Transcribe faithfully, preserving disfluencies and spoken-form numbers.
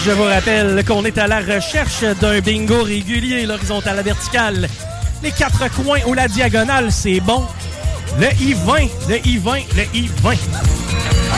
Je vous rappelle qu'on est à la recherche d'un bingo régulier, l'horizontale à la verticale. Les quatre coins ou la diagonale, c'est bon. Le I vingt, le I vingt, le I vingt.